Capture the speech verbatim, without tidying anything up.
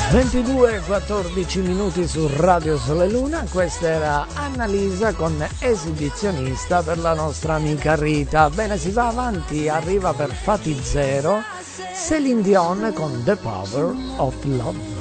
ventidue e quattordici minuti su Radio Sole Luna. Questa era Annalisa con Esibizionista per la nostra amica Rita. Bene, si va avanti, arriva per Fati Zero Celine Dion con The Power of Love.